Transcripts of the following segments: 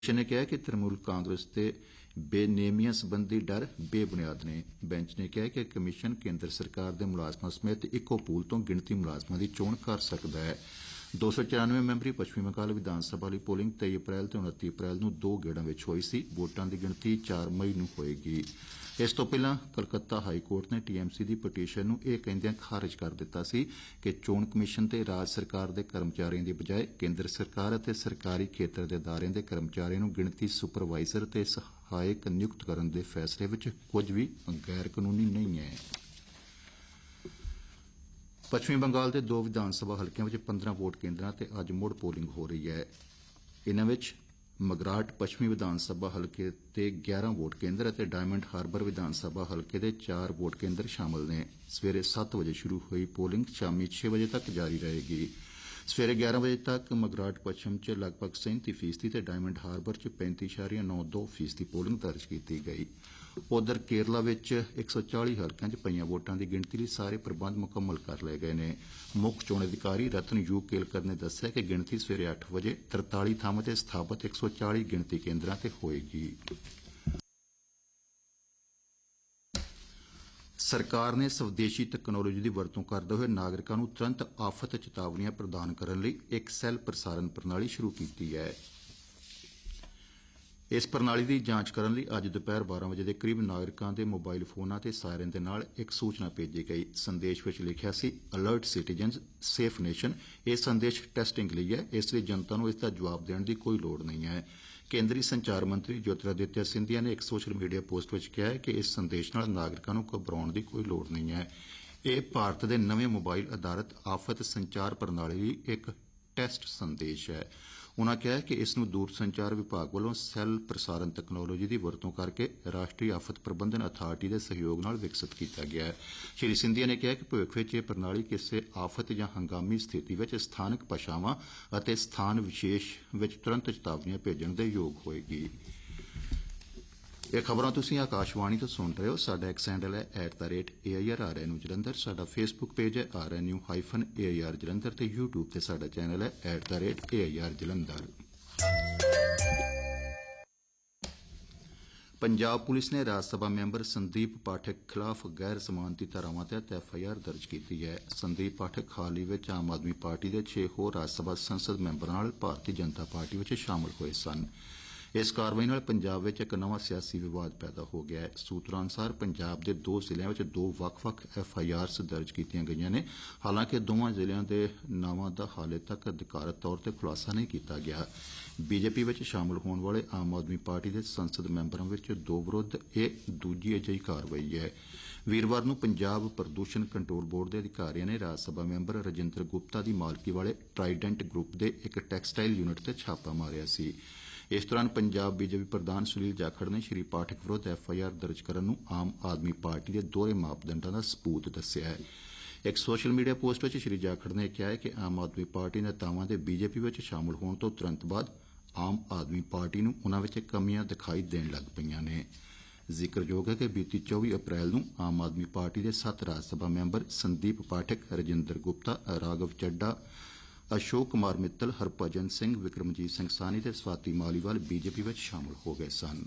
Commission ने कहा कि तृणमूल कांग्रेस के बेनेमियां संबंधी डर बेबुनियाद ने। बेंच ने कहा कि कमीशन केंद्र सरकार के मुलाजमां समेत इक्को पूल तो गिणती मुलाजमां की चोण कर सकता है। 294 मैंबरी पश्चिमी बंगाल विधान सभा ਲਈ पोलिंग 23 अप्रैल ਤੇ 29 अप्रैल ਨੂੰ 2 ਗੇੜਾਂ ਵਿੱਚ ਹੋਈ ਸੀ। ਵੋਟਾਂ ਦੀ ਗਿਣਤੀ 4 ਮਈ ਨੂੰ ਹੋਏਗੀ। ਇਸ ਤੋਂ ਪਹਿਲਾਂ ਕਲਕੱਤਾ ਹਾਈ ਕੋਰਟ ਨੇ TMC ਦੀ ਪਟੀਸ਼ਨ ਨੂੰ ਇਹ ਕਹਿੰਦਿਆਂ ਖਾਰਜ ਕਰ ਦਿੱਤਾ ਸੀ ਕਿ ਚੋਣ ਕਮਿਸ਼ਨ ਤੇ ਰਾਜ ਸਰਕਾਰ ਦੇ ਕਰਮਚਾਰੀਆਂ ਦੀ ਬਜਾਏ ਕੇਂਦਰ ਸਰਕਾਰ ਅਤੇ ਸਰਕਾਰੀ ਖੇਤਰ ਦੇ ਅਦਾਰਿਆਂ ਦੇ ਕਰਮਚਾਰੀਆਂ ਨੂੰ ਗਿਣਤੀ ਸੁਪਰਵਾਈਜ਼ਰ ਤੇ ਸਹਾਇਕ ਨਿਯੁਕਤ ਕਰਨ ਦੇ ਫੈਸਲੇ ਵਿੱਚ ਕੁਝ ਵੀ ਗੈਰ ਕਾਨੂੰਨੀ ਨਹੀਂ ਹੈ। ਪੱਛਮੀ ਬੰਗਾਲ ਦੇ 2 ਵਿਧਾਨ ਸਭਾ ਹਲਕਿਆਂ ਵਿੱਚ 15 ਵੋਟ ਕੇਂਦਰਾਂ ਤੇ ਅੱਜ ਮੁੜ ਪੋਲਿੰਗ ਹੋ ਰਹੀ ਹੈ। ਇਨ੍ਹਾਂ ਵਿੱਚ ਮਗਰਾਟ ਪੱਛਮੀ ਵਿਧਾਨ ਸਭਾ ਹਲਕੇ ਤੇ 11 ਵੋਟ ਕੇਂਦਰ ਅਤੇ ਡਾਇਮੰਡ ਹਾਰਬਰ ਵਿਧਾਨ ਸਭਾ ਹਲਕੇ ਦੇ 4 ਵੋਟ ਕੇਂਦਰ ਸ਼ਾਮਲ ਨੇ। ਸਵੇਰੇ 7 ਵਜੇ ਸ਼ੁਰੂ ਹੋਈ ਪੋਲਿੰਗ ਸ਼ਾਮੀ 6 ਵਜੇ ਤੱਕ ਜਾਰੀ ਰਹੇਗੀ। ਸਵੇਰੇ 11 ਵਜੇ ਤੱਕ ਮਗਰਾਟ ਪੱਛਮ 'ਚ ਲਗਭਗ 37% ਤੇ ਡਾਇਮੰਡ ਹਾਰਬਰ 'ਚ 35.92% ਪੋਲਿੰਗ ਦਰਜ ਕੀਤੀ ਗਈ। ਉਧਰ ਕੇਰਲਾ ਵਿੱਚ 140 ਹਲਕਿਆਂ 'ਚ ਪਈਆਂ ਵੋਟਾਂ ਦੀ ਗਿਣਤੀ ਲਈ ਸਾਰੇ ਪ੍ਰਬੰਧ ਮੁਕੰਮਲ ਕਰ ਲਏ ਗਏ ਨੇ। ਮੁੱਖ ਚੋਣ ਅਧਿਕਾਰੀ ਰਤਨ ਯੂ ਕੇਲਕਰ ਨੇ ਦੱਸਿਆ ਕਿ ਗਿਣਤੀ ਸਵੇਰੇ 8 ਵਜੇ 43 ਥਾਵਾਂ ਤੇ ਸਥਾਪਿਤ 140 ਗਿਣਤੀ ਕੇਂਦਰਾਂ ਤੇ ਹੋਏਗੀ। ਸਰਕਾਰ ਨੇ ਸਵਦੇਸ਼ੀ ਤਕਨਾਲੋਜੀ ਦੀ ਵਰਤੋਂ ਕਰਦੇ ਹੋਏ ਨਾਗਰਿਕਾਂ ਨੂੰ ਤੁਰੰਤ ਆਫਤ ਚੇਤਾਵਨੀਆਂ ਪ੍ਰਦਾਨ ਕਰਨ ਲਈ ਇੱਕ ਸੈੱਲ ਪ੍ਰਸਾਰਣ ਪ੍ਰਣਾਲੀ ਸ਼ੁਰੂ ਕੀਤੀ ਹੈ। ਇਸ ਪ੍ਰਣਾਲੀ ਦੀ ਜਾਂਚ ਕਰਨ ਲਈ ਅੱਜ ਦੁਪਹਿਰ 12 ਵਜੇ ਦੇ ਕਰੀਬ ਨਾਗਰਿਕਾਂ ਦੇ ਮੋਬਾਈਲ ਫੋਨਾਂ ਤੇ ਸਾਇਰਨ ਦੇ ਨਾਲ ਇੱਕ ਸੂਚਨਾ ਭੇਜੀ ਗਈ। ਸੰਦੇਸ਼ ਵਿੱਚ ਲਿਖਿਆ ਸੀ ਅਲਰਟ ਸਿਟੀਜ਼ਨਜ਼ ਸੇਫ ਨੇਸ਼ਨ। ਇਹ ਸੰਦੇਸ਼ ਟੈਸਟਿੰਗ ਲਈ ਹੈ, ਇਸ ਲਈ ਜਨਤਾ ਨੂੰ ਇਸ ਦਾ ਜਵਾਬ ਦੇਣ ਦੀ ਕੋਈ ਲੋੜ ਨਹੀਂ ਹੈ। ਕੇਂਦਰੀ ਸੰਚਾਰ ਮੰਤਰੀ ਜੋਤਿਰਾਦਿੱਤਿਆ ਸਿੰਧੀਆ ਨੇ ਇੱਕ ਸੋਸ਼ਲ ਮੀਡੀਆ ਪੋਸਟ ਵਿੱਚ ਕਿਹਾ ਹੈ ਕਿ ਇਸ ਸੰਦੇਸ਼ ਨਾਲ ਨਾਗਰਿਕਾਂ ਨੂੰ ਘਬਰਾਉਣ ਦੀ ਕੋਈ ਲੋੜ ਨਹੀਂ ਹੈ। ਇਹ ਭਾਰਤ ਦੇ ਨਵੇਂ ਮੋਬਾਈਲ ਆਧਾਰਿਤ ਆਫਤ ਸੰਚਾਰ ਪ੍ਰਣਾਲੀ ਲਈ ਇੱਕ ਟੈਸਟ ਸੰਦੇਸ਼ ਹੈ। ਉਨ੍ਹਾਂ ਕਿਹਾ ਕਿ ਇਸ ਨੂੰ ਦੂਰ ਸੰਚਾਰ ਵਿਭਾਗ ਵੱਲੋਂ ਸੈੱਲ ਪ੍ਰਸਾਰਣ ਤਕਨਾਲੋਜੀ ਦੀ ਵਰਤੋਂ ਕਰਕੇ ਰਾਸ਼ਟਰੀ ਆਫਤ ਪ੍ਰਬੰਧਨ ਅਥਾਰਟੀ ਦੇ ਸਹਿਯੋਗ ਨਾਲ ਵਿਕਸਿਤ ਕੀਤਾ ਗਿਆ ਹੈ। ਸ਼੍ਰੀ ਸਿੰਧੀਆ ਨੇ ਕਿਹਾ ਕਿ ਭਵਿੱਖ ਵਿੱਚ ਇਹ ਪ੍ਰਣਾਲੀ ਕਿਸੇ ਆਫਤ ਜਾਂ ਹੰਗਾਮੀ ਸਥਿਤੀ ਵਿੱਚ ਸਥਾਨਕ ਭਾਸ਼ਾਵਾਂ ਅਤੇ ਸਥਾਨ ਵਿਸ਼ੇਸ਼ ਵਿੱਚ ਤੁਰੰਤ ਚੇਤਾਵਨੀਆਂ ਭੇਜਣ ਦੇ ਯੋਗ ਹੋਏਗੀ। ਇਹ ਖਬਰਾਂ ਤੁਸੀਂ ਆਕਾਸ਼ਵਾਣੀ ਤੋਂ ਸੁਣ ਰਹੇ ਹੋ। ਸਾਡਾ ਐਕਸ ਹੈਂਡਲ ਹੈ @AIRRNU ਜਲੰਧਰ। ਸਾਡਾ ਫੇਸਬੁੱਕ ਪੇਜ ਹੈ RNU-AIR ਜਲੰਧਰ ਤੇ YouTube ਤੇ ਸਾਡਾ ਚੈਨਲ ਹੈ @AIR ਜਲੰਧਰ। ਪੰਜਾਬ ਪੁਲਿਸ ਨੇ ਰਾਜ ਸਭਾ ਮੈਂਬਰ ਸੰਦੀਪ ਪਾਠਕ ਖਿਲਾਫ ਗੈਰ ਜ਼ਮਾਨਤੀ ਧਾਰਾਵਾਂ ਤਹਿਤ FIR ਦਰਜ ਕੀਤੀ ਹੈ। ਸੰਦੀਪ ਪਾਠਕ ਹਾਲ ਹੀ ਵਿੱਚ ਆਮ ਆਦਮੀ ਪਾਰਟੀ ਦੇ 6 ਹੋਰ ਰਾਜ ਸਭਾ ਸੰਸਦ ਮੈਂਬਰਾਂ ਨਾਲ ਭਾਰਤੀ ਜਨਤਾ ਪਾਰਟੀ ਵਿੱਚ ਸ਼ਾਮਲ ਹੋਏ ਸਨ। ਇਸ ਕਾਰਵਾਈ ਨਾਲ ਪੰਜਾਬ ਵਿੱਚ ਇੱਕ ਨਵਾਂ ਸਿਆਸੀ ਵਿਵਾਦ ਪੈਦਾ ਹੋ ਗਿਆ ਹੈ। ਸੂਤਰਾਂ ਅਨੁਸਾਰ ਪੰਜਾਬ ਦੇ 2 ਜ਼ਿਲ੍ਹਿਆਂ ਵਿੱਚ 2 ਵੱਖ-ਵੱਖ FIRs ਦਰਜ ਕੀਤੀਆਂ ਗਈਆਂ ਨੇ। ਹਾਲਾਂਕਿ ਦੋਵਾਂ ਜ਼ਿਲ੍ਹਿਆਂ ਦੇ ਨਾਵਾਂ ਦਾ ਹਾਲੇ ਤੱਕ ਅਧਿਕਾਰਤ ਤੌਰ ਤੇ ਖੁਲਾਸਾ ਨਹੀਂ ਕੀਤਾ ਗਿਆ। BJP ਵਿੱਚ ਸ਼ਾਮਲ ਹੋਣ ਵਾਲੇ ਆਮ ਆਦਮੀ ਪਾਰਟੀ ਦੇ ਸੰਸਦ ਮੈਂਬਰਾਂ ਵਿੱਚ 2 ਵਿਰੁੱਧ ਇਹ ਦੂਜੀ ਅਜਿਹੀ ਕਾਰਵਾਈ ਹੈ। ਵੀਰਵਾਰ ਨੂੰ ਪੰਜਾਬ ਪ੍ਰਦੂਸ਼ਣ ਕੰਟਰੋਲ ਬੋਰਡ ਦੇ ਅਧਿਕਾਰੀਆਂ ਨੇ ਰਾਜ ਸਭਾ ਮੈਂਬਰ ਰਜਿੰਦਰ ਗੁਪਤਾ ਦੀ ਮਾਲਕੀ ਵਾਲੇ ਟਰਾਈਡੈਂਟ ਗਰੁੱਪ ਦੇ ਇੱਕ ਟੈਕਸਟਾਈਲ ਯੂਨਿਟ ਤੇ ਛਾਪਾ ਮਾਰਿਆ ਸੀ। ਇਸ ਦੌਰਾਨ ਪੰਜਾਬ BJP ਪ੍ਰਧਾਨ ਸੁਨੀਲ ਜਾਖੜ ਨੇ ਸ਼੍ਰੀ ਪਾਠਕ ਵਿਰੁੱਧ FIR ਦਰਜ ਕਰਨ ਨੂੰ ਆਮ ਆਦਮੀ ਪਾਰਟੀ ਦੇ ਦੋਹਰੇ ਮਾਪਦੰਡਾਂ ਦਾ ਸਬੂਤ ਦੱਸਿਆ ਹੈ। ਇੱਕ ਸੋਸ਼ਲ ਮੀਡੀਆ ਪੋਸਟ ਵਿੱਚ ਸ਼੍ਰੀ ਜਾਖੜ ਨੇ ਕਿਹਾ ਹੈ ਕਿ ਆਮ ਆਦਮੀ ਪਾਰਟੀ ਨੇਤਾਵਾਂ ਦੇ BJP ਵਿੱਚ ਸ਼ਾਮਲ ਹੋਣ ਤੋਂ ਤੁਰੰਤ ਬਾਅਦ ਆਮ ਆਦਮੀ ਪਾਰਟੀ ਨੂੰ ਉਨ੍ਹਾਂ ਵਿੱਚ ਕਮੀਆਂ ਦਿਖਾਈ ਦੇਣ ਲੱਗ ਪਈਆਂ ਨੇ। ਜ਼ਿਕਰਯੋਗ ਹੈ ਕਿ ਬੀਤੀ 24 ਅਪ੍ਰੈਲ ਨੂੰ ਆਮ ਆਦਮੀ ਪਾਰਟੀ ਦੇ 7 ਰਾਜ ਸਭਾ ਮੈਂਬਰ ਸੰਦੀਪ ਪਾਠਕ, ਰਜਿੰਦਰ ਗੁਪਤਾ, ਰਾਘਵ ਚੱਡਾ, ਅਸ਼ੋਕ ਕੁਮਾਰ ਮਿੱਤਲ, ਹਰਭਜਨ ਸਿੰਘ, ਵਿਕਰਮਜੀਤ ਸਿੰਘ ਸਾਹਨੀ ਤੇ ਸਵਾਤੀ ਮਾਲੀਵਾਲ BJP ਵਿੱਚ ਸ਼ਾਮਲ ਹੋ ਗਏ ਸਨ।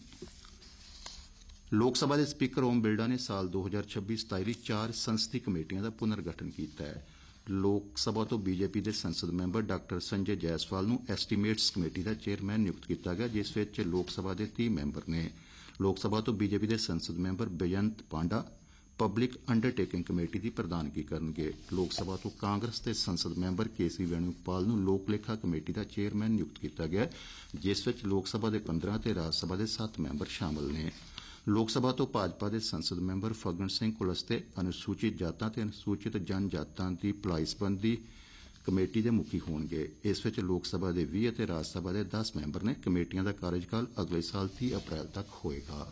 ਲੋਕ ਸਭਾ ਦੇ ਸਪੀਕਰ ਓਮ ਬਿਰਲਾ ਨੇ ਸਾਲ 2026-27 ਲਈ 4 ਸੰਸਦੀ ਕਮੇਟੀਆਂ ਦਾ ਪੁਨਰਗਠਨ ਕੀਤਾ ਹੈ। ਲੋਕ ਸਭਾ ਤੋਂ BJP ਦੇ ਸੰਸਦ ਮੈਂਬਰ ਡਾ ਸੰਜੇ ਜੈਸਵਾਲ ਨੂੰ ਐਸਟੀਮੇਟਸ ਕਮੇਟੀ ਦਾ ਚੇਅਰਮੈਨ ਨਿਯੁਕਤ ਕੀਤਾ ਗਿਆ, ਜਿਸ ਵਿੱਚ ਲੋਕ ਸਭਾ ਦੇ 30 ਮੈਂਬਰ ਨੇ। ਲੋਕ ਸਭਾ ਤੋਂ BJP ਦੇ ਸੰਸਦ ਮੈਂਬਰ ਬੇਅੰਤ ਪਾਂਡਾ ਪਬਲਿਕ ਅੰਡਰਟੇਕਿੰਗ ਕਮੇਟੀ ਦੀ ਪ੍ਰਧਾਨਗੀ ਕਰਨਗੇ। ਲੋਕ ਸਭਾ ਤੋਂ ਕਾਂਗਰਸ ਦੇ ਸੰਸਦ ਮੈਂਬਰ KC ਵੈਣੂਗੋਪਾਲ ਨੂੰ ਲੋਕ ਲੇਖਾ ਕਮੇਟੀ ਦਾ ਚੇਅਰਮੈਨ ਨਿਯੁਕਤ ਕੀਤਾ ਗਿਆ, ਜਿਸ ਵਿੱਚ ਲੋਕ ਸਭਾ ਦੇ 15 ਤੇ ਰਾਜ ਸਭਾ ਦੇ 7 ਮੈਂਬਰ ਸ਼ਾਮਲ ਨੇ। ਲੋਕ ਸਭਾ ਤੋਂ ਭਾਜਪਾ ਦੇ ਸੰਸਦ ਮੈਂਬਰ ਫੱਗਣ ਸਿੰਘ ਕੁਲਸਤੇ ਅਨੁਸੂਚਿਤ ਜਾਤਾਂ ਤੇ ਅਨੁਸੂਚਿਤ ਜਨਜਾਤਾਂ ਦੀ ਭਲਾਈ ਸੰਬੰਧੀ ਕਮੇਟੀ ਦੇ ਮੁਖੀ ਹੋਣਗੇ। ਇਸ ਵਿੱਚ ਲੋਕ ਸਭਾ ਦੇ 20 ਅਤੇ ਰਾਜ ਸਭਾ ਦੇ 10 ਮੈਂਬਰ ਨੇ। ਕਮੇਟੀਆਂ ਦਾ ਕਾਰਜਕਾਲ ਅਗਲੇ ਸਾਲ 30 ਅਪ੍ਰੈਲ ਤੱਕ ਹੋਏਗਾ।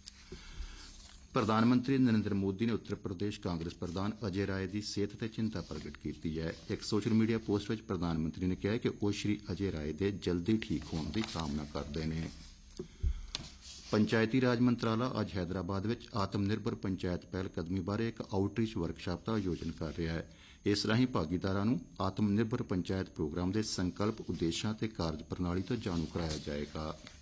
ਪ੍ਰਧਾਨ ਮੰਤਰੀ ਨਰਿੰਦਰ ਮੋਦੀ ਨੇ ਉੱਤਰ ਪ੍ਰਦੇਸ਼ ਕਾਂਗਰਸ ਪ੍ਰਧਾਨ ਅਜੇ ਰਾਏ ਦੀ ਸਿਹਤ ਤੇ ਚਿੰਤਾ ਪ੍ਰਗਟ ਕੀਤੀ ਹੈ। ਇੱਕ ਸੋਸ਼ਲ ਮੀਡੀਆ ਪੋਸਟ ਵਿੱਚ ਪ੍ਰਧਾਨ ਮੰਤਰੀ ਨੇ ਕਿਹਾ ਕਿ ਉਹ ਸ਼੍ਰੀ ਅਜੇ ਰਾਏ ਦੇ ਜਲਦੀ ਠੀਕ ਹੋਣ ਦੀ ਕਾਮਨਾ ਕਰਦੇ ਨੇ। ਪੰਚਾਇਤੀ ਰਾਜ ਮੰਤਰਾਲਾ ਅੱਜ ਹੈਦਰਾਬਾਦ ਵਿੱਚ ਆਤਮ ਨਿਰਭਰ ਪੰਚਾਇਤ ਪਹਿਲ ਕਦਮੀ ਬਾਰੇ ਇੱਕ ਆਊਟਰੀਚ ਵਰਕਸ਼ਾਪ ਦਾ ਆਯੋਜਨ ਕਰ ਰਿਹਾ ਹੈ। ਇਸ ਰਾਹੀਂ ਭਾਗੀਦਾਰਾਂ ਨੂੰ ਆਤਮ ਨਿਰਭਰ ਪੰਚਾਇਤ ਪ੍ਰੋਗਰਾਮ ਦੇ ਸੰਕਲਪ, ਉਦੇਸ਼ਾਂ ਤੇ ਕਾਰਜ ਪ੍ਰਣਾਲੀ ਤੋਂ ਜਾਣੂ ਕਰਾਇਆ ਜਾਏਗਾ।